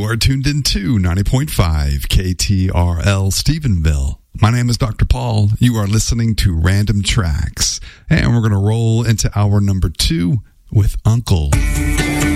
You are tuned into 90.5 KTRL Stephenville. My name is Dr. Paul. You are listening to Random Tracks. And we're going to roll into hour number 2 with Uncle.